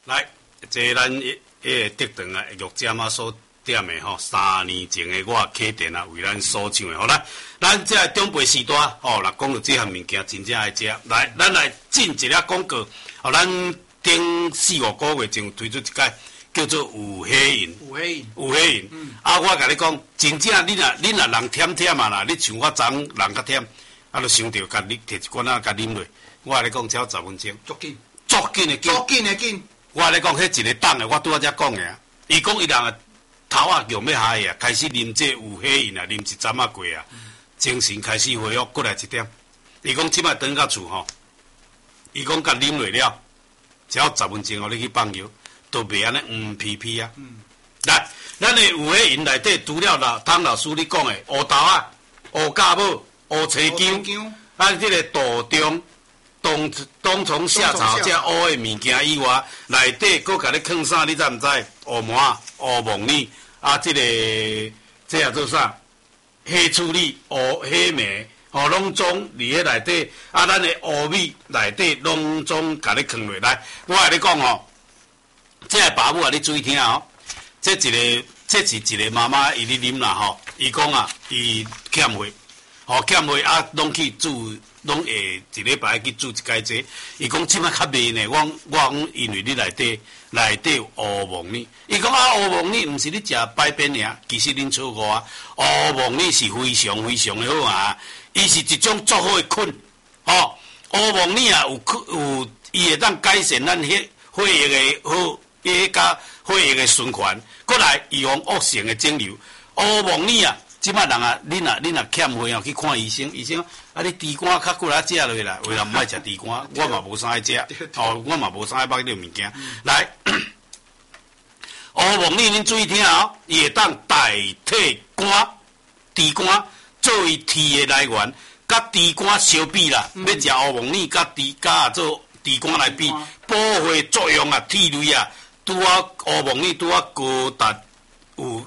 来，这咱德堂啊，玉尖啊所点的吼，3年前的我启电啊，为咱所唱的，好来，咱这长辈时代吼，若讲到这项物件，真正爱食。来，咱来进一个广告，吼，咱顶4、5个月前推出一届叫做有黑银。有黑银。啊，我甲你讲，真正你若人忝忝啊啦，你像我昨人较忝，啊，就想着甲你摕一罐仔甲啉落，我甲你讲，只要10分钟。足紧的紧。我甲你讲，迄一个档的，我拄仔才讲的啊。伊讲伊人啊头啊强要下去啊，开始啉这有黑银啊，啉一针啊过啊，精神开始恢复，过来一点。伊讲即摆转到厝吼，伊讲甲啉落了，只要10分钟哦，你去放药，都袂安尼皮皮啊。来，咱的有黑银内底除了啦，汤老师你讲的乌豆啊、乌甲母、乌青姜，啊，这个杜中。冬虫夏草这乌的物件以外，内底佫甲你放啥？你知毋知？乌麻、乌木耳啊，这叫做啥？黑处理、黑莓，吼，拢总伫迄内底。啊，咱的乌米内底拢总甲你放落来。我甲你讲吼，这个爸母啊，你注意听哦。这是一个妈妈伊咧啉啦吼，伊讲啊，伊欠血，吼欠血啊，拢去煮。拢会一礼拜去煮一解这，伊讲即摆较袂呢。我讲因为你内底有乌木耳，伊讲啊乌木耳毋是你食摆边尔，其实恁错误啊。乌木耳是非常非常的好啊，伊是一种足好的菌，吼。乌木耳啊有伊会当改善咱血液的好，甲血液的循环，过来预防恶性的肿瘤。乌木耳啊。即摆人啊，你若欠血哦，去看医生，医生啊，你猪肝较过来食落啦，为人毋爱食猪肝，我嘛无啥爱食，哦，我嘛无啥爱捌这物件。来，乌木耳恁注意听哦，伊会当代替猪肝作为铁的来源，甲猪肝相比啦，要食乌木耳甲做猪肝来比，保护作用啊，体类啊，拄啊乌木耳拄啊高达有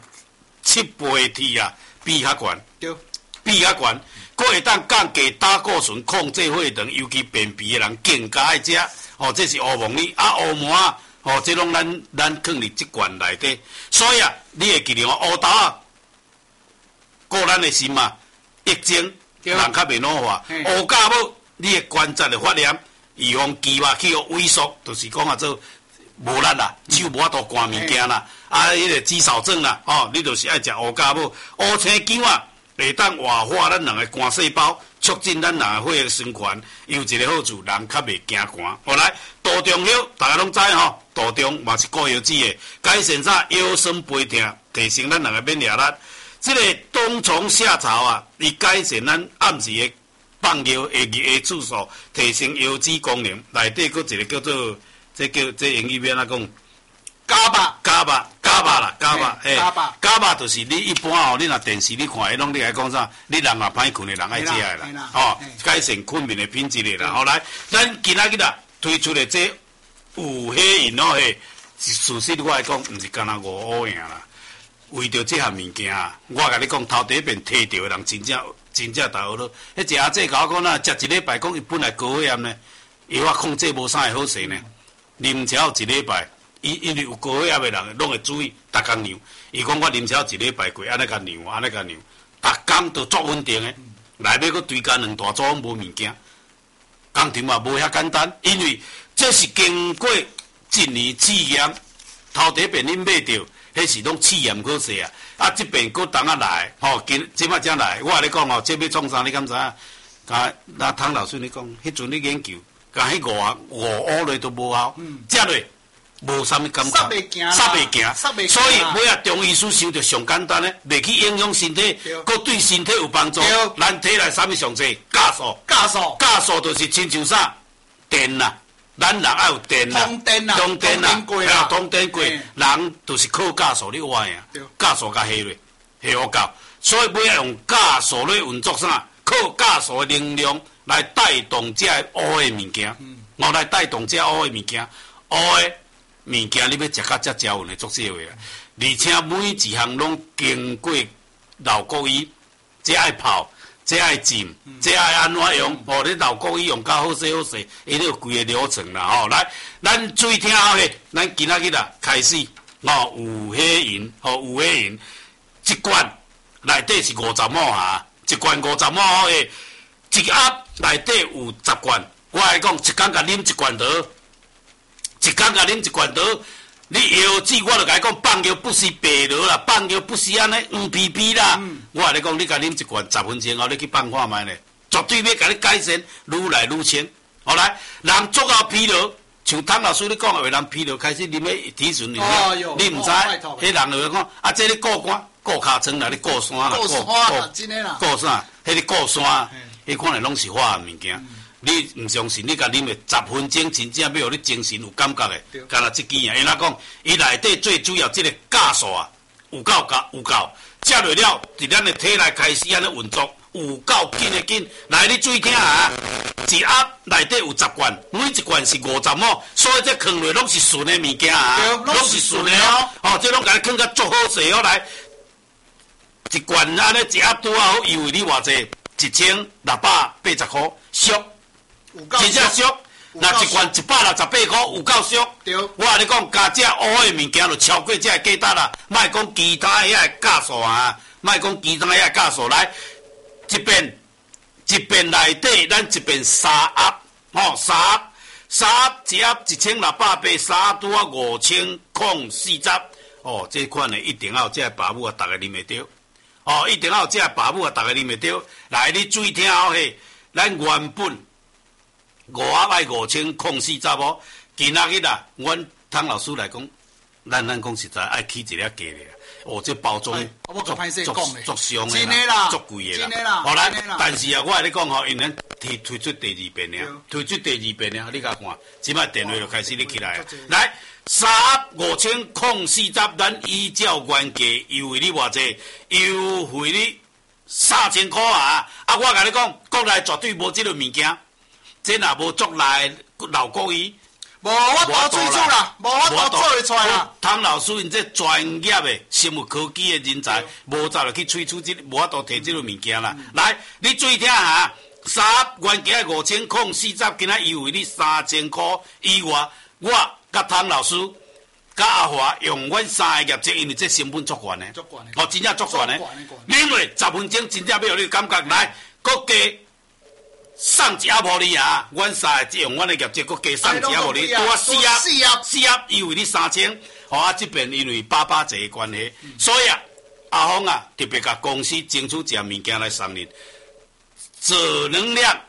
7倍铁啊。比较悬，比较悬，佫会当降低胆固醇、控制血糖，尤其便秘的人更加爱食。哦，这是乌木耳啊，乌麻哦，这拢咱放伫即罐内底。所以啊，你会记得哦，乌豆啊，顾咱的心嘛，益精，人较袂老化。乌甲母，你的关节的发炎，预防肌肉去萎缩，就是讲啊做无力啦，手无法度赶物件啦。啊，迄个肌少症啦，吼，你就是爱食乌甲母、乌青姜啊，会当活化咱人的肝细胞，促进咱人的血液循环。有一个好处，人较袂惊寒。后来杜仲叶，大家拢知吼，杜仲嘛是固腰子的，改善啥腰酸背痛，提升咱人的免疫力。这个冬虫夏草啊，伊改善咱暗时的放尿的次数，提升腰子功能。内底佫一个叫做，这英语要安怎讲？ 伽巴，伽巴就是你一般哦，你若电视你看，迄拢你来讲啥？你人也歹困的人爱食的啦，哦，改善困眠的品质的啦。后来，咱今仔日啦推出的这有黑银哦嘿，事实我来讲，毋是干那5块啦。为着这项物件啊，我甲你讲，头第一遍摕到的人真正大好咯。迄一阿姐甲我讲啦，食一礼拜，讲伊本来高血压呢，药啊控制无啥会好势呢，啉超一礼拜。因为有高血压的人，拢会注意，逐工量。伊讲我啉超一礼拜过，安尼甲量，逐工都足稳定的。内面佫追加2大组无物件，工程嘛无遐简单，因为这是经过1年试验，头第一遍恁买着，迄是拢试验可势啊。啊，这边佫当啊来，吼，即摆才来。我甲你讲吼，这要创啥？你敢知影？那汤老师你讲，迄阵你研究，甲迄5类都无效，食落。无啥物感觉，煞袂行，所以尾啊，中医师想着上简单咧，袂去影响身体，佫对身体有帮助。咱体内啥物上济？酵素就是亲像啥电啦，咱人爱有电啦，通电过，人就是靠酵素咧活呀，酵素甲下落，下有够，所以尾啊用酵素咧运作啥？靠酵素的能量来带动这乌的物件，来带动这乌的物件，乌的。物件你要食较才招稳的足少的啦，而且每一项拢经过老国医，这爱泡， 这爱浸，这爱安怎用？哦，你老公伊用较好势好势，伊有规个流程啦。吼，来，咱注意听好个，咱今仔日啦开始，哦，有黑银，哦，有黑银，一罐内底是50亩啊，一罐50亩诶，一盒内底有10罐。我来讲，一天甲啉一罐倒，一天甲啉一罐倒。你药剂我就甲你讲，放药不是白落啦，放药不是安尼黄皮皮啦。我甲你讲，你甲啉一罐10分钟后，你去放看卖咧，绝对要甲你改善，愈来愈清。后来人足够疲劳，像汤老师你讲的，人疲劳开始啉迄提纯饮料，你毋知，迄人就会讲啊，这你过关、过尻川啦，你过山啦，过啥？迄你过山，迄可能拢是化学物件。你唔相信，你甲啉的10分钟，真正要互你精神有感觉的，干那即支啊！因哪讲，伊内底最主要即个酵素啊，有够，食落了，伫咱的体内开始安尼运作，有够紧。来，你注意听啊！一盒内底有10罐，每一罐是50亩，所以这放落拢是纯的物件啊，拢是纯的哦。哦，这拢甲你放甲足好势哦，来，一罐安尼一盒拄好，优惠你偌济？1680块，俗。真正俗，那一罐168块，有够俗。我甲你讲，加这乌的物件就超过这价值啦。莫讲其他遐的酵素啊，莫讲其他遐的酵素来，一遍内底，咱一遍3盒，吼3盒一盒1680，3拄啊5040。哦，这款的一定要有这爸母啊，大家啉会着。哦，一定要有这爸母啊，大家啉会着。来，你注意听好嘿，咱原本。5盒爱5040无？今仔日啦，阮汤老师来讲，咱讲实在爱起一粒价咧。哦，这包装足伤的啦，足贵的啦。好来，但是啊，我甲你讲吼，因咱推出第2遍了，你甲看，即摆电话就开始你起来。来，3盒5040，咱依照原价优惠你偌济？优惠你3000块啊！啊，我甲你讲，国内绝对无即个物件。这若无足来老国语，无法度催促啦，无法度做会出来啦。汤老师因这专业的生物科技的人才，无走来去催促无法度摕这个物件啦。来，你注意听下，3盒原价5040，今仔优惠你3000块以外，我甲汤老师甲阿华用阮3个业绩，因为这成本足悬的，哦，真正足悬的。因为10分钟真正要有你感觉来，国家。送一盒互你啊！阮3个用阮的业绩，搁加送一盒互你，多4盒，优惠你3000。好啊，这边因为爸这个关系，所以啊，阿峰啊，特别甲公司争取一样物件来送你。左能量，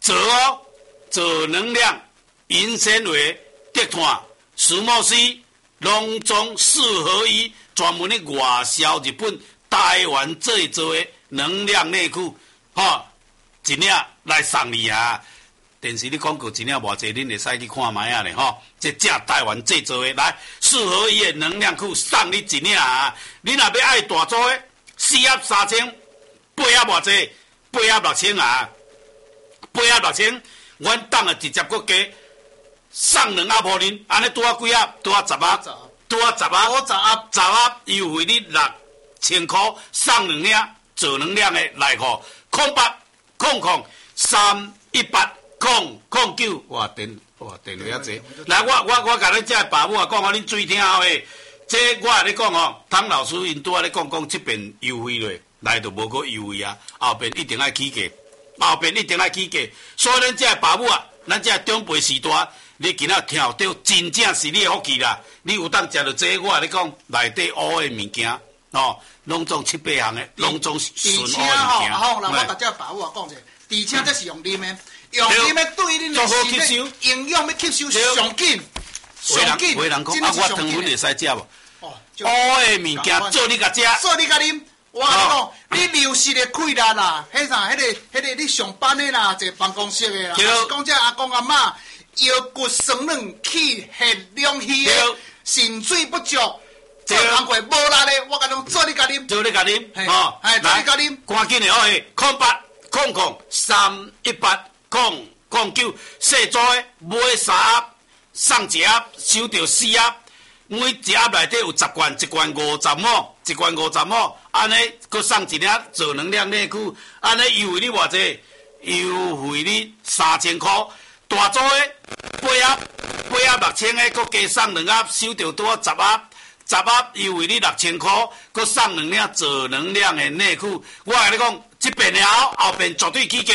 银纤维、德碳、石墨烯、拢总4合1，专门咧外销日本、台湾制作的能量内裤，吼。一领来送你啊！电视你广告一领偌济，恁会使去看卖啊咧吼！这正台湾制作的，来4合1的能量裤送你一领啊！你若要爱大组的，4盒3000，8盒偌济？8盒6000啊！8盒6000，阮当下直接搁加送2盒互恁，安尼拄啊几盒？拄啊10盒，拄啊10盒，10盒优惠你6000块，送2领，做2领的内裤，0800318009，哇电话啊济！来，我甲恁这爸母啊讲，恁注意听好诶。这我甲你讲哦，汤老师因拄仔咧讲这边优惠咧，来就无个优惠啊，后边一定爱起价，所以咱这爸母啊，咱这长辈时代，你今仔听到真正是你的福气啦！你有当食到这，我甲你讲内底乌的物件哦。拢总7-8项的，拢总纯乌的物件。 好，那我甲这爸母啊讲者，而且这是用啉的，用啉的对恁的身体营养要吸收上紧。 有人讲啊，我糖分会使食无？哦，乌的物件做你甲食， 做你甲啉。我甲你讲，你流失的气力啦，迄啥，迄个你上班的啦，坐办公室的啦，还是讲这阿公阿嬷腰骨酸软、气血两虚的，肾水不足。做工课无力的，我甲侬做你甲啉， 做你甲啉， 哦，做你甲啉， 赶紧的0800318009，细组的买3盒，送1盒，收到4盒每一盒内底有10罐，1罐50毛，1罐50毛，安尼佮送一领做能量内裤，安尼优惠你偌济？优惠你3000块。大组的8盒6000个，佮加送2盒，收着多10盒，10盒优惠你6000块，佮送2领做能量的内裤。我甲你讲，这边了后边绝对起价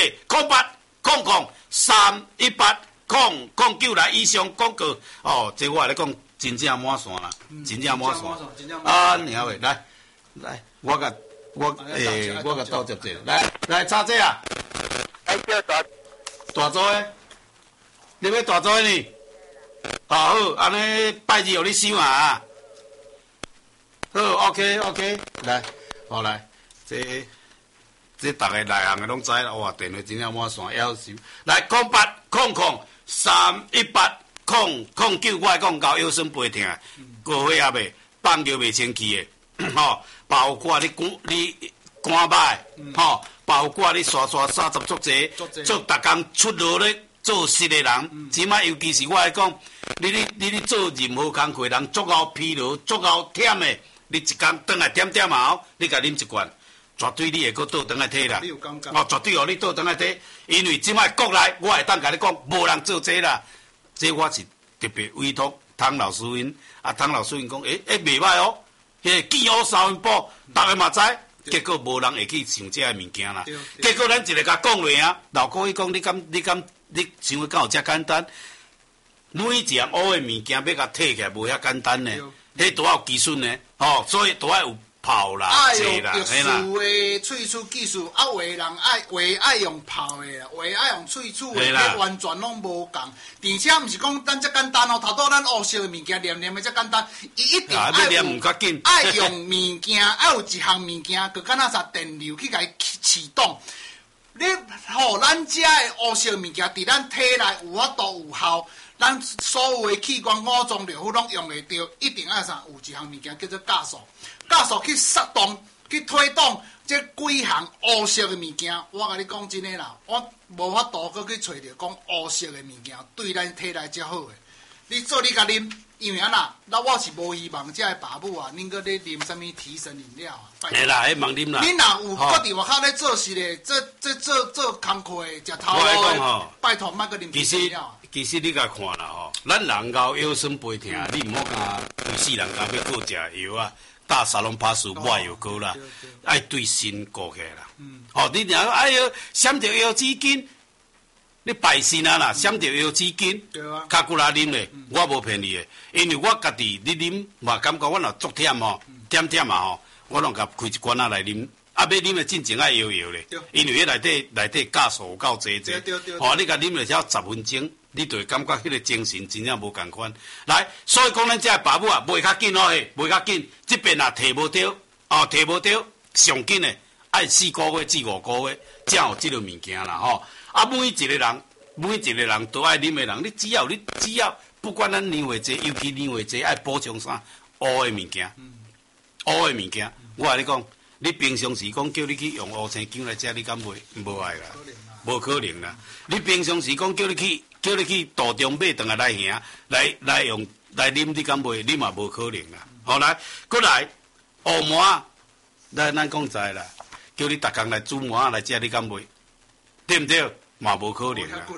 ，0800318009来以上广告。哦，这我甲你讲，真正满线啦，真正满线。啊，尔喂，来，我甲倒接者，来插这啊。 叫大组的。你要大做呢？好，安尼拜日互你收啊！好 ，OK， 来，好来，这逐个内行的拢知啦。哇，电话真正满线，要收。来，0800018009，我讲到腰酸背痛，高血压的，放尿袂清气的，吼，包括你肝歹，吼，包括你刷30足济，做逐工出劳咧。做事的人，即摆尤其是我来讲，你做任何工课，人足够疲劳、足够忝的，你一工转来点后，你甲啉一罐，绝对你会搁倒转来体啦。 你有感觉？ 哦，绝对互你倒转来体，因为即摆国内我会当甲你讲，无人做这啦。这我是特别委托汤老师因，汤老师因讲，袂歹哦，迄健康3分饱，逐个嘛知。结果无人会去想这个物件啦。结果咱一个甲讲落啊，老古伊讲你想要敢有遮简单？每一样乌的物件要甲摕起来无遐简单呢，迄都要技术呢，所以都要有泡啦、 做啦，嘿啦。特殊的萃取技术，有的人爱用泡的啦，有的爱用萃取的，完全拢无共。而且毋是讲咱遮简单哦，头拄咱乌色的物件黏的遮简单，伊一定爱用物件，爱有一项物件，就敢若啥电流去甲伊启动。你互咱遮的乌色物件伫咱体内有法度有效，咱所有的器官、五脏六腑拢用会着，一定爱啥有一项物件叫做酵素，酵素去杀动、去推动这几项乌色的物件。我甲你讲真诶啦，我无法度搁去找着讲乌色的物件对咱体内遮好诶。你做你甲啉，因为那我是无希望遮个爸母啊，恁搁咧啉什么提神饮料啊？ 嘿啦，迄茫啉啦。 恁若有搁伫外口咧做事咧，做工课诶，食头路诶，拜托莫搁啉提神饮料。 其实你甲看啦吼，咱人熬腰酸背痛，你毋好甲规世人甲要搁食药啊，打沙龙帕斯抹药膏啦，爱对心顾起来啦。你若哎哟，闪着腰子筋。你败肾啊啦，闪着腰子筋，卡骨拉啉咧，我无骗你诶，因为我家己你啉嘛感觉我若足忝吼，忝啊吼，我拢甲开一罐仔来啉，要啉诶进前爱摇咧，因为迄内底酵素有够济，你甲啉了只10分钟，你就会感觉迄个精神真正无共款。来，所以讲咱遮爸母啊，袂较紧哦嘿，袂较紧，即边啊摕无着，摕无着，上紧诶爱4个月至5个月，才有即个物件啦吼。每一个人都爱啉的人，你只要不管咱年岁济，尤其年岁济，爱补充啥乌的物件，乌的物件。我甲你讲，你平常时讲叫你去用乌青姜来食，你敢袂？无爱啦，无可能啦。你平常时讲叫你去道中买顿来行，来用来啉，你敢袂？你嘛无可能啦。好来，过来乌麻，咱讲在啦，叫你逐工来煮麻来食，你敢袂？对毋对？嘛无可能啊。